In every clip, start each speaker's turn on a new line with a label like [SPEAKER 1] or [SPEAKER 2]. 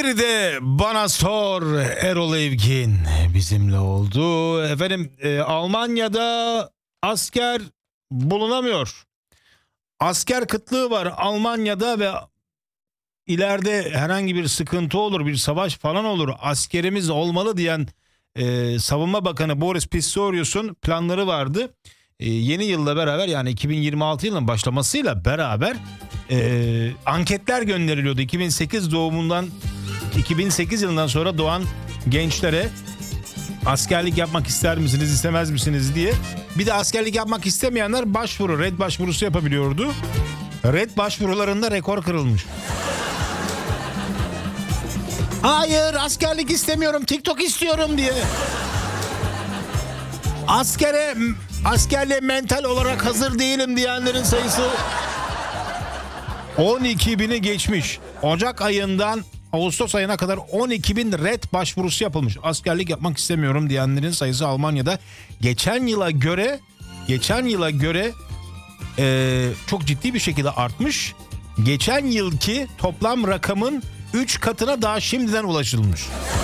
[SPEAKER 1] Bir de bana sor Erol Evgin bizimle oldu. Efendim Almanya'da asker bulunamıyor. Asker kıtlığı var Almanya'da ve ileride herhangi bir sıkıntı olur, bir savaş falan olur. Askerimiz olmalı diyen Savunma Bakanı Boris Pistorius'un planları vardı. Yeni yılla beraber, yani 2026 yılının başlamasıyla beraber anketler gönderiliyordu. 2008 doğumundan 2008 yılından sonra doğan gençlere askerlik yapmak ister misiniz, istemez misiniz diye. Bir de askerlik yapmak istemeyenler red başvurusu yapabiliyordu. Red başvurularında rekor kırılmış. Hayır, askerlik istemiyorum, TikTok istiyorum diye. Askerliğe mental olarak hazır değilim diyenlerin sayısı 12.000'i geçmiş. Ocak ayından Ağustos ayına kadar 12.000 red başvurusu yapılmış. Askerlik yapmak istemiyorum diyenlerin sayısı Almanya'da geçen yıla göre çok ciddi bir şekilde artmış. Geçen yılki toplam rakamın 3 katına daha şimdiden ulaşılmış.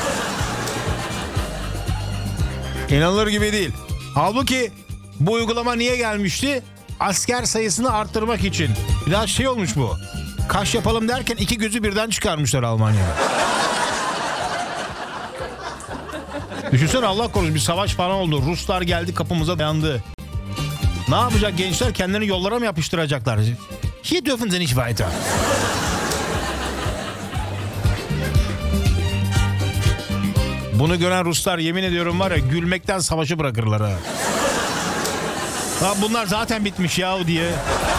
[SPEAKER 1] İnanılır gibi değil. Halbuki bu uygulama niye gelmişti? Asker sayısını arttırmak için. Biraz şey olmuş bu. Kaş yapalım derken iki gözü birden çıkarmışlar Almanya'da. Düşünsene, Allah korusun bir savaş falan oldu. Ruslar geldi, kapımıza dayandı. Ne yapacak gençler? Kendilerini yollara mı yapıştıracaklar? Hier dürfen sie nicht weiter. Bunu gören Ruslar yemin ediyorum var ya, gülmekten savaşı bırakırlar ha. Bunlar zaten bitmiş yahu diye.